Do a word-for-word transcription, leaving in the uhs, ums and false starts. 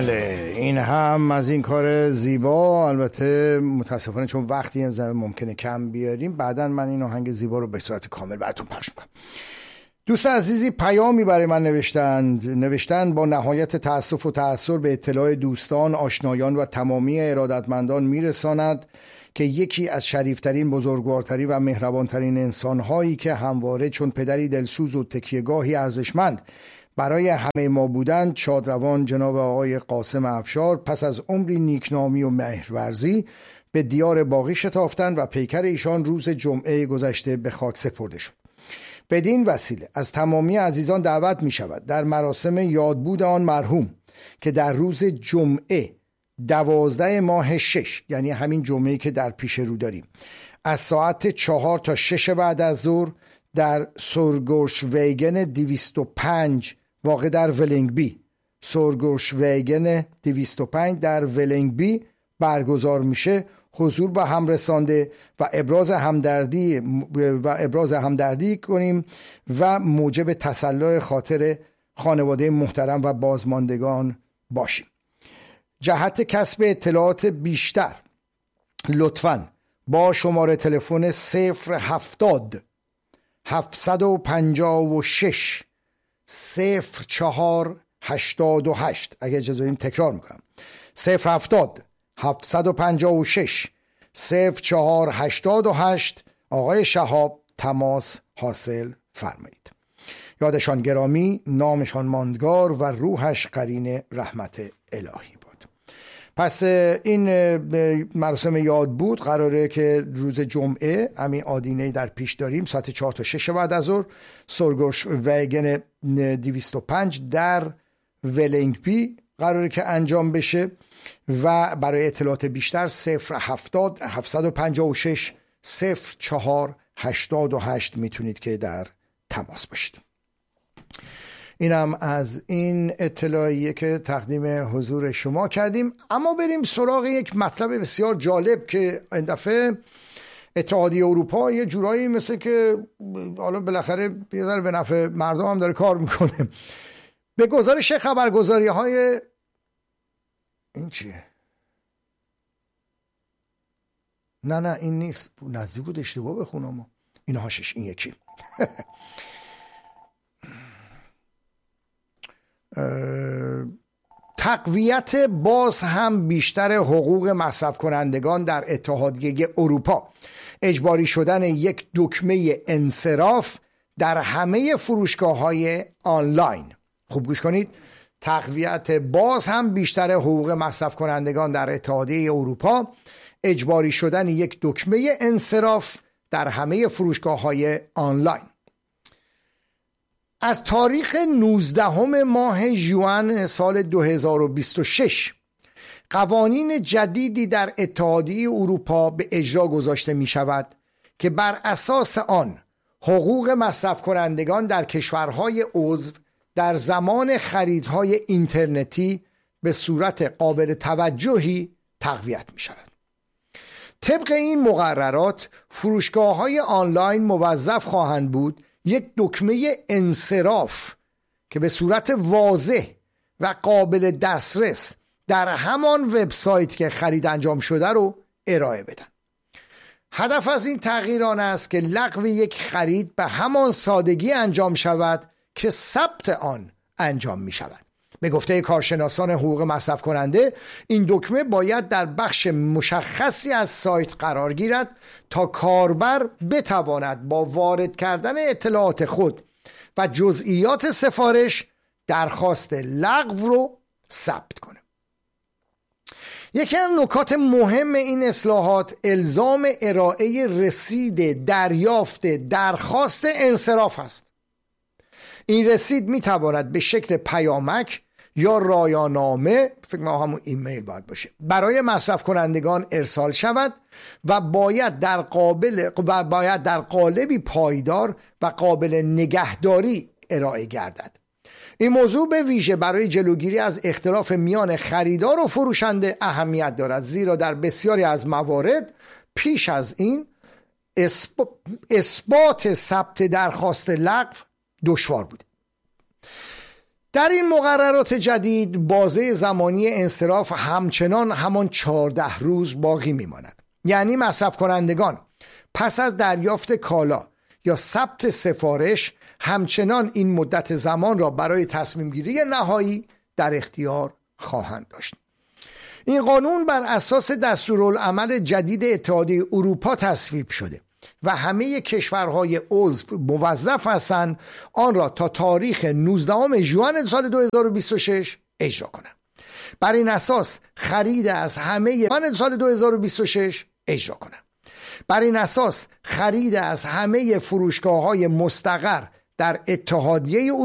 این هم از این کار زیبا. البته متاسفانه چون وقتی هم ممکنه کم بیاریم، بعدا من این آهنگ زیبا رو به صورت کامل براتون پخش میکنم. دوست عزیزی پیامی برای من نوشتند نوشتن با نهایت تأسف و تأثر به اطلاع دوستان، آشنایان و تمامی ارادتمندان میرساند که یکی از شریفترین، بزرگوارترین و مهربانترین انسانهایی که همواره چون پدری دلسوز و تکیهگاهی ارزشمند برای همه ما بودند، شادروان جناب آقای قاسم افشار، پس از عمری نیکنامی و مهرورزی به دیار باقی شتافتند و پیکر ایشان روز جمعه گذشته به خاک سپرده شد. بدین وسیله از تمامی عزیزان دعوت می شود در مراسم یادبود آن مرحوم که در روز جمعه دوازده ماه شش، یعنی همین جمعه‌ای که در پیش رو داریم، از ساعت چهار تا شش بعد از ظهر در سورگوش ویگن دویست و پنج واقع در ولینگبی، سورگوش ویگن دویست و پنج در ولینگبی برگزار میشه. حضور به هم رسانده و ابراز همدردی و ابراز همدردی کنیم و موجب تسلی خاطر خانواده محترم و بازماندگان باشیم. جهت کسب اطلاعات بیشتر لطفاً با شماره تلفن صفر هفتاد هفتصد و پنجاه و شش صفر چهار هشتاد و هشت، اگه اجازه بدین تکرار میکنم، صفر هفتاد هفتصد و پنجاه و شش صفر چهار هشتاد و هشت آقای شهاب تماس حاصل فرمایید. یادشان گرامی، نامشان ماندگار و روحش قرین رحمت الهی باد. پس این مراسم یاد بود قراره که روز جمعه همین آدینه در پیش داریم، ساعت چهار تا شش بعد از ظهر، سورگوش ویگن دویست و پنج در ولینگبی قراره که انجام بشه و برای اطلاعات بیشتر صفر هفتاد هفتصد و پنجاه و شش صفر چهار هشتاد و هشت میتونید که در تماس باشید. اینم از این اطلاعیه که تقدیم حضور شما کردیم. اما بریم سراغ یک مطلب بسیار جالب که این دفعه اتحادیه اروپا یه جورایی مثل که حالا بالاخره یه ذره به نفع مردم هم داره کار میکنه. به گزارش خبرگزاری های این چیه؟ نه نه این نیست، نزدیک بود اشتباه بخونم. این هاشش این یکی تقویت باز هم بیشتر حقوق مصرف کنندگان در اتحادیه اروپا، اجباری شدن یک دکمه انصراف در همه فروشگاه‌های آنلاین. خوب گوش کنید، تقویت باز هم بیشتر حقوق مصرف کنندگان در اتحادیه اروپا، اجباری شدن یک دکمه انصراف در همه فروشگاه‌های آنلاین. از تاریخ نوزدهم ماه ژوئن سال دو هزار و بیست و شش قوانین جدیدی در اتحادیه اروپا به اجرا گذاشته می شود که بر اساس آن حقوق مصرف کنندگان در کشورهای عضو در زمان خریدهای اینترنتی به صورت قابل توجهی تقویت می شود. طبق این مقررات فروشگاه‌های آنلاین موظف خواهند بود یک دکمه انصراف که به صورت واضح و قابل دسترس در همان وبسایت که خرید انجام شده رو ارائه بدن. هدف از این تغییر آن است که لغو یک خرید به همان سادگی انجام شود که ثبت آن انجام می شود. به گفته کارشناسان حقوق مصرف کننده، این دکمه باید در بخش مشخصی از سایت قرار گیرد تا کاربر بتواند با وارد کردن اطلاعات خود و جزئیات سفارش درخواست لغو رو ثبت کنه. یکی از نکات مهم این اصلاحات الزام ارائه رسید دریافت درخواست انصراف است. این رسید می تواند به شکل پیامک یا رایانامه، فکر کنم همون ایمیل باید باشه، برای مصرف کنندگان ارسال شود و باید در قابل و باید در قالبی پایدار و قابل نگهداری ارائه گردد. این موضوع به ویژه برای جلوگیری از اختلاف میان خریدار و فروشنده اهمیت دارد، زیرا در بسیاری از موارد پیش از این اثبات ثبت درخواست لغو دشوار بود. در این مقررات جدید بازه زمانی انصراف همچنان همان چهارده روز باقی میماند. یعنی مصرف کنندگان پس از دریافت کالا یا ثبت سفارش همچنان این مدت زمان را برای تصمیم گیری نهایی در اختیار خواهند داشت. این قانون بر اساس دستورالعمل جدید اتحادیه اروپا تصویب شده و همه کشورهای عضو موظف هستند آن را تا تاریخ نوزدهم ژوئن سال دو هزار و بیست و شش اجرا کنند. بر این اساس خرید از همه ژوئن سال دو هزار و بیست و شش اجرا کنند. بر این اساس خرید از همه فروشگاه‌های مستقر در اتحادیه